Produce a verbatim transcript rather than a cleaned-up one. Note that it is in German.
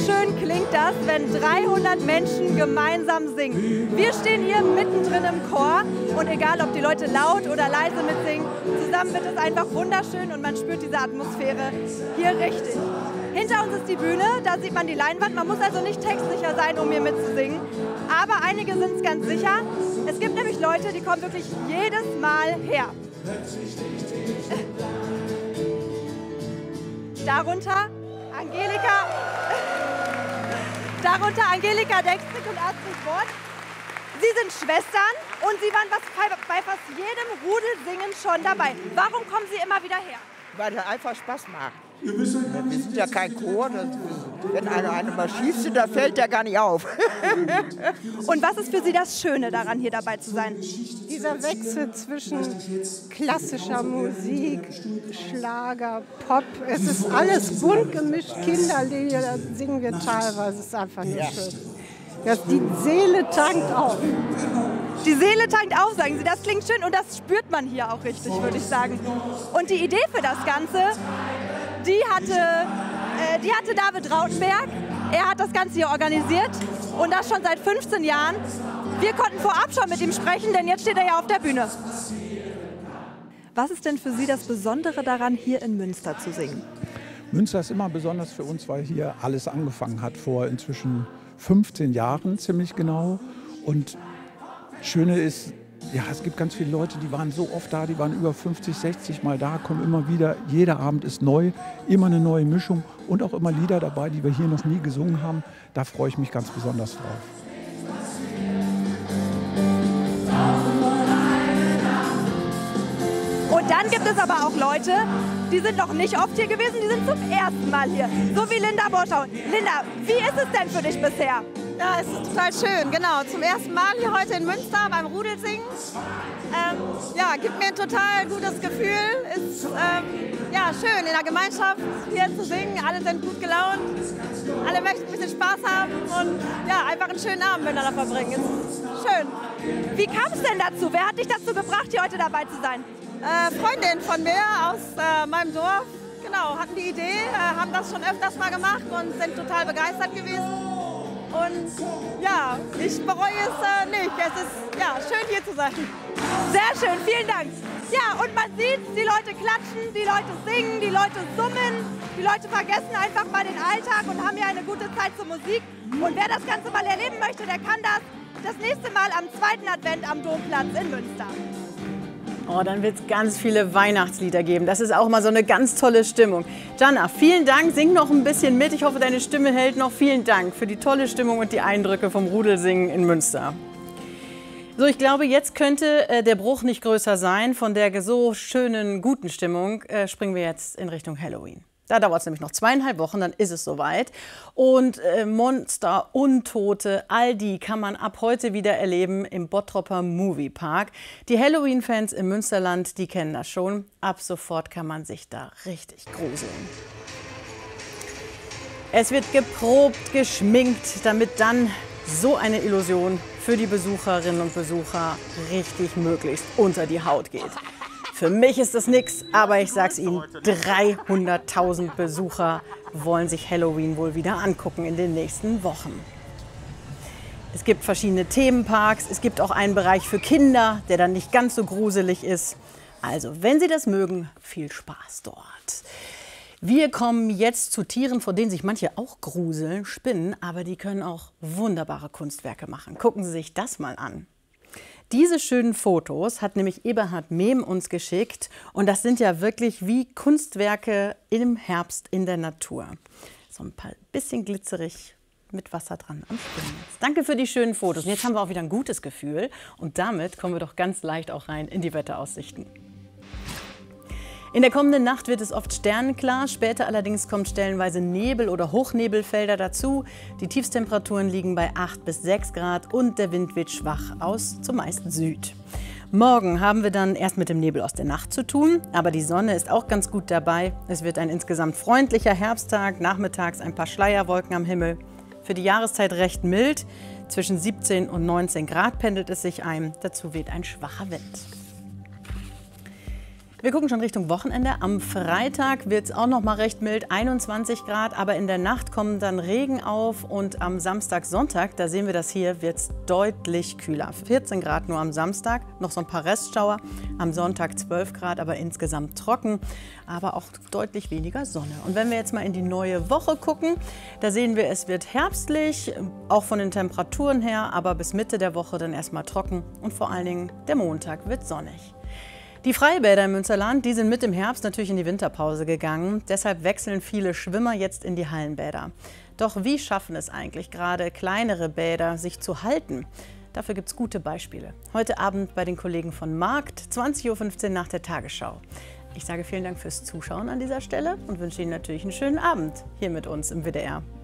schön klingt das, wenn dreihundert Menschen gemeinsam singen. Wir stehen hier mittendrin im Chor und egal, ob die Leute laut oder leise mitsingen, zusammen wird es einfach wunderschön und man spürt diese Atmosphäre hier richtig. Hinter uns ist die Bühne, da sieht man die Leinwand. Man muss also nicht textsicher sein, um hier mitzusingen. Aber einige sind es ganz sicher. Es gibt nämlich Leute, die kommen wirklich jedes Mal her. Darunter Angelika, darunter Angelika Dextrick und Astrid Wort. Sie sind Schwestern und sie waren bei fast jedem Rudelsingen schon dabei. Warum kommen Sie immer wieder her? Weil es einfach Spaß macht. Wir sind ja kein Chor. Das, wenn einer eine mal schief sind, dann fällt der gar nicht auf. Und was ist für Sie das Schöne daran, hier dabei zu sein? Dieser Wechsel zwischen klassischer Musik, Schlager, Pop. Es ist alles bunt gemischt. Kinderlieder, da singen wir teilweise. Es ist einfach nicht ja. schön. Das, die Seele tankt auf. Die Seele tankt auf, sagen Sie. Das klingt schön und das spürt man hier auch richtig, würde ich sagen. Und die Idee für das Ganze, die hatte, äh, die hatte David Rautenberg. Er hat das Ganze hier organisiert und das schon seit fünfzehn Jahren. Wir konnten vorab schon mit ihm sprechen, denn jetzt steht er ja auf der Bühne. Was ist denn für Sie das Besondere daran, hier in Münster zu singen? Münster ist immer besonders für uns, weil hier alles angefangen hat vor inzwischen fünfzehn Jahren, ziemlich genau. Und Schöne ist, ja, es gibt ganz viele Leute, die waren so oft da, die waren über fünfzig, sechzig Mal da, kommen immer wieder. Jeder Abend ist neu, immer eine neue Mischung und auch immer Lieder dabei, die wir hier noch nie gesungen haben. Da freue ich mich ganz besonders drauf. Und dann gibt es aber auch Leute, die sind noch nicht oft hier gewesen, die sind zum ersten Mal hier. So wie Linda Borschau. Linda, wie ist es denn für dich bisher? Ja, es ist total schön, genau. Zum ersten Mal hier heute in Münster beim Rudelsingen. Ähm, ja, gibt mir ein total gutes Gefühl. Ist ähm, ja, schön, in der Gemeinschaft hier zu singen. Alle sind gut gelaunt. Alle möchten ein bisschen Spaß haben und ja, einfach einen schönen Abend miteinander verbringen. Ist schön. Wie kam es denn dazu? Wer hat dich dazu gebracht, hier heute dabei zu sein? Äh, Freundin von mir aus äh, meinem Dorf, genau, hatten die Idee, äh, haben das schon öfters mal gemacht und sind total begeistert gewesen. Und ja, ich bereue es äh, nicht. Es ist ja, schön hier zu sein. Sehr schön, vielen Dank. Ja, und man sieht, die Leute klatschen, die Leute singen, die Leute summen, die Leute vergessen einfach mal den Alltag und haben hier eine gute Zeit zur Musik. Und wer das Ganze mal erleben möchte, der kann das das nächste Mal am zweiten Advent am Domplatz in Münster. Oh, dann wird es ganz viele Weihnachtslieder geben. Das ist auch mal so eine ganz tolle Stimmung. Jana, vielen Dank. Sing noch ein bisschen mit. Ich hoffe, deine Stimme hält noch. Vielen Dank für die tolle Stimmung und die Eindrücke vom Rudelsingen in Münster. So, ich glaube, jetzt könnte äh, der Bruch nicht größer sein. Von der so schönen, guten Stimmung äh, springen wir jetzt in Richtung Halloween. Da dauert es nämlich noch zweieinhalb Wochen, dann ist es soweit. Und äh, Monster, Untote, all die kann man ab heute wieder erleben im Bottropper Moviepark. Die Halloween-Fans im Münsterland, die kennen das schon. Ab sofort kann man sich da richtig gruseln. Es wird geprobt, geschminkt, damit dann so eine Illusion für die Besucherinnen und Besucher richtig möglichst unter die Haut geht. Für mich ist das nix, aber ich sag's Ihnen, dreihunderttausend Besucher wollen sich Halloween wohl wieder angucken in den nächsten Wochen. Es gibt verschiedene Themenparks, es gibt auch einen Bereich für Kinder, der dann nicht ganz so gruselig ist. Also, wenn Sie das mögen, viel Spaß dort. Wir kommen jetzt zu Tieren, vor denen sich manche auch gruseln, Spinnen, aber die können auch wunderbare Kunstwerke machen. Gucken Sie sich das mal an. Diese schönen Fotos hat nämlich Eberhard Mehm uns geschickt und das sind ja wirklich wie Kunstwerke im Herbst in der Natur. So ein paar bisschen glitzerig mit Wasser dran am Spinnennetz. Danke für die schönen Fotos. Und jetzt haben wir auch wieder ein gutes Gefühl und damit kommen wir doch ganz leicht auch rein in die Wetteraussichten. In der kommenden Nacht wird es oft sternenklar, später allerdings kommt stellenweise Nebel oder Hochnebelfelder dazu. Die Tiefstemperaturen liegen bei acht bis sechs Grad und der Wind wird schwach aus, zumeist Süd. Morgen haben wir dann erst mit dem Nebel aus der Nacht zu tun, aber die Sonne ist auch ganz gut dabei. Es wird ein insgesamt freundlicher Herbsttag, nachmittags ein paar Schleierwolken am Himmel. Für die Jahreszeit recht mild, zwischen siebzehn und neunzehn Grad pendelt es sich ein, dazu weht ein schwacher Wind. Wir gucken schon Richtung Wochenende. Am Freitag wird es auch noch mal recht mild, einundzwanzig Grad, aber in der Nacht kommen dann Regen auf und am Samstag, Sonntag, da sehen wir das hier, wird es deutlich kühler. vierzehn Grad nur am Samstag, noch so ein paar Restschauer, am Sonntag zwölf Grad, aber insgesamt trocken, aber auch deutlich weniger Sonne. Und wenn wir jetzt mal in die neue Woche gucken, da sehen wir, es wird herbstlich, auch von den Temperaturen her, aber bis Mitte der Woche dann erstmal trocken und vor allen Dingen der Montag wird sonnig. Die Freibäder im Münsterland, die sind mit im Herbst natürlich in die Winterpause gegangen. Deshalb wechseln viele Schwimmer jetzt in die Hallenbäder. Doch wie schaffen es eigentlich gerade kleinere Bäder, sich zu halten? Dafür gibt es gute Beispiele. Heute Abend bei den Kollegen von Markt, zwanzig Uhr fünfzehn nach der Tagesschau. Ich sage vielen Dank fürs Zuschauen an dieser Stelle und wünsche Ihnen natürlich einen schönen Abend hier mit uns im W D R.